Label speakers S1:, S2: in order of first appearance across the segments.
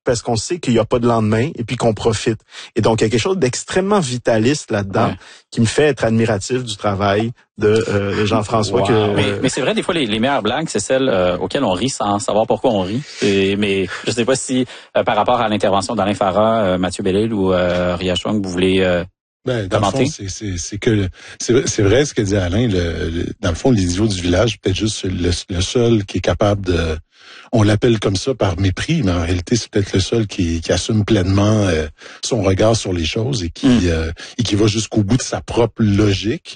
S1: parce qu'on sait qu'il y a pas de lendemain et puis qu'on profite. Et donc, il y a quelque chose d'extrêmement vitaliste là-dedans qui me fait être admiratif du travail de Jean-François.
S2: Wow. Mais c'est vrai, des fois, les meilleures blagues, c'est celles auxquelles on rit sans savoir pourquoi on rit. Mais je sais pas si, par rapport à l'intervention d'Alain Farah, Mathieu Bellil ou Ria Chuang, vous voulez...
S3: dans le fond, c'est vrai ce que dit Alain. Dans le fond, l'idiot du village, peut-être juste le seul qui est capable de, on l'appelle comme ça par mépris, mais en réalité, c'est peut-être le seul qui assume pleinement son regard sur les choses et qui va jusqu'au bout de sa propre logique.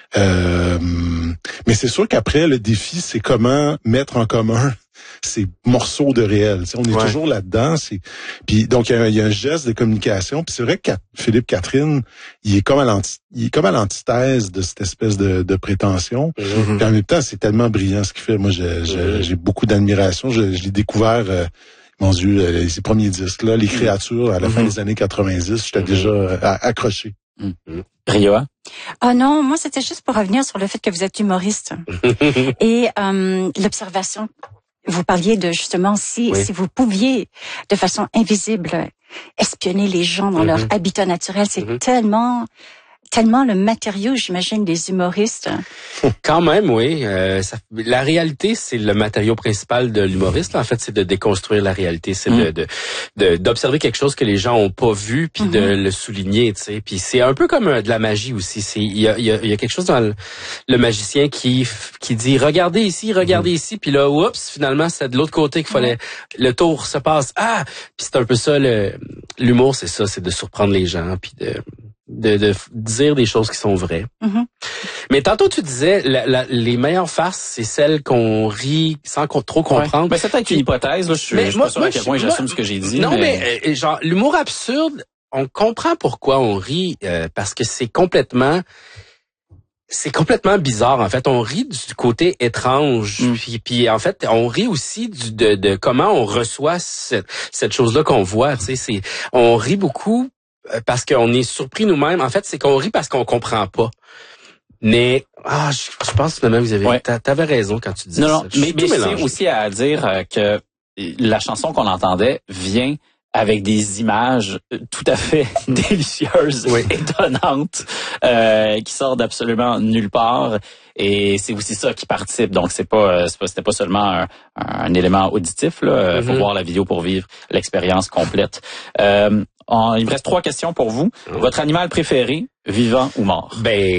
S3: Mais c'est sûr qu'après, le défi, c'est comment mettre en commun ces morceaux de réel. T'sais, on est toujours là-dedans. Puis donc il y a un geste de communication. Puis c'est vrai que Philippe Catherine, il est comme à l'antithèse de cette espèce de prétention. Puis en même temps, c'est tellement brillant ce qu'il fait. Moi, j'ai beaucoup d'admiration. Je l'ai découvert. Mon Dieu, ces premiers disques-là, Les Créatures, à la fin des années 90, j'étais déjà accroché.
S2: Ria?
S4: Ah non, moi c'était juste pour revenir sur le fait que vous êtes humoriste. Et l'observation. Vous parliez de justement si vous pouviez de façon invisible espionner les gens dans leur habitat naturel, c'est tellement le matériau, j'imagine, des humoristes.
S5: Quand même, oui. La réalité, c'est le matériau principal de l'humoriste. En fait, c'est de déconstruire la réalité, c'est d'observer quelque chose que les gens ont pas vu, puis de le souligner, tu sais. Puis c'est un peu comme de la magie aussi. Il y a quelque chose dans le magicien qui dit regardez ici, puis là, oups, finalement, c'est de l'autre côté qu'il fallait. Le tour se passe. Ah, puis c'est un peu ça l'humour, c'est ça, c'est de surprendre les gens, puis de dire des choses qui sont vraies. Mais tantôt tu disais les meilleures farces, c'est celles qu'on rit sans trop comprendre.
S2: Ben c'est peut-être une hypothèse là, je suis pas sûr à quel point j'assume ce que j'ai dit.
S5: Non mais genre l'humour absurde, on comprend pourquoi on rit parce que c'est complètement bizarre en fait. On rit du côté étrange, puis en fait on rit aussi de comment on reçoit cette chose-là qu'on voit. Tu sais, on rit beaucoup parce qu'on est surpris nous-mêmes. En fait, c'est qu'on rit parce qu'on comprend pas. Mais je pense que vous avez t'avais raison quand tu dis ça.
S2: Non, mais c'est aussi à dire que la chanson qu'on entendait vient avec des images tout à fait délicieuses, étonnantes, qui sortent d'absolument nulle part. Et c'est aussi ça qui participe. Donc c'était pas seulement un élément auditif là. Faut voir la vidéo pour vivre l'expérience complète. Il me reste 3 questions pour vous. Votre animal préféré, vivant ou mort?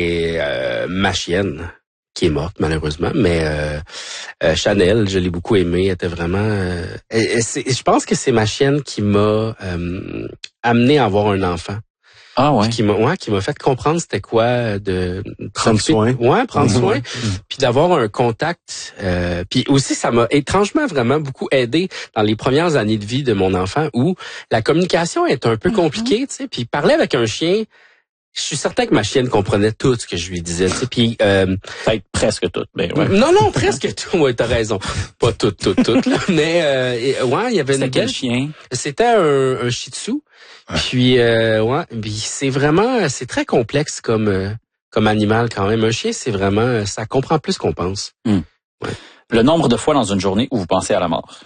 S5: Ma chienne, qui est morte malheureusement, mais Chanel, je l'ai beaucoup aimée. Elle était vraiment. Je pense que c'est ma chienne qui m'a amené à avoir un enfant.
S2: Ah ouais.
S5: Qui m'a fait comprendre c'était quoi de
S1: prendre soin.
S5: Prendre soin. Puis d'avoir un contact. Puis aussi, ça m'a étrangement vraiment beaucoup aidé dans les premières années de vie de mon enfant où la communication est un peu compliquée, tu sais. Puis parler avec un chien, je suis certain que ma chienne comprenait tout ce que je lui disais, tu sais. Puis
S2: presque tout, mais
S5: Non, presque tout. Ouais, t'as raison. Pas tout là, mais il y avait
S2: C'était quel chien?
S5: C'était un Shih Tzu. Puis puis c'est très complexe comme animal quand même. Un chien, c'est vraiment ça comprend plus qu'on pense.
S2: Le nombre de fois dans une journée où vous pensez à la mort?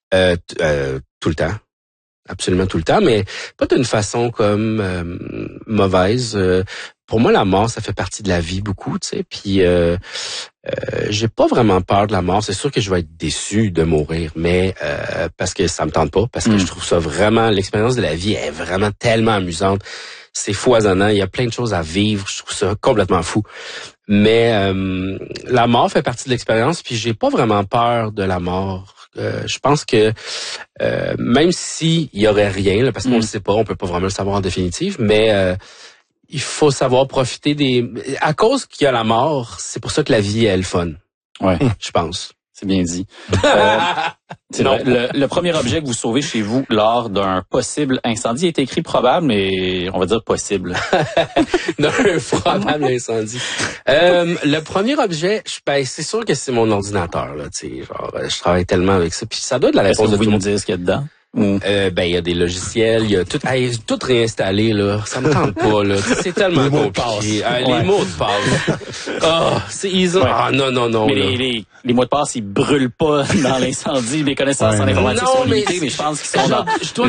S5: Tout le temps. Absolument tout le temps, mais pas d'une façon comme mauvaise. Pour moi, la mort, ça fait partie de la vie beaucoup, tu sais. Puis j'ai pas vraiment peur de la mort. C'est sûr que je vais être déçu de mourir, mais parce que ça me tente pas, parce que je trouve ça vraiment, l'expérience de la vie est vraiment tellement amusante. C'est foisonnant. Il y a plein de choses à vivre. Je trouve ça complètement fou. Mais la mort fait partie de l'expérience. Puis j'ai pas vraiment peur de la mort. Je pense que même s'il y aurait rien, là, parce qu'on ne sait pas, on peut pas vraiment le savoir en définitive, mais il faut savoir profiter à cause qu'il y a la mort, c'est pour ça que la vie est le fun.
S2: Ouais,
S5: je pense.
S2: C'est bien dit. C'est vrai, le premier objet que vous sauvez chez vous lors d'un possible incendie est écrit probable, mais on va dire possible.
S5: D'un probable incendie. Le premier objet, c'est sûr que c'est mon ordinateur, là, tu sais, genre, je travaille tellement avec ça, puis ça doit être la réponse de tout le monde.
S2: Vous nous dire ce qu'il y a dedans?
S5: Il y a des logiciels, il y a tout réinstallé, là. Ça me tente pas, là. C'est tellement compliqué. Les mots de passe. C'est easy. Non.
S2: Mais les mots de passe, ils brûlent pas dans l'incendie. Mes connaissances en informatique sont limitées, mais je pense qu'ils sont dans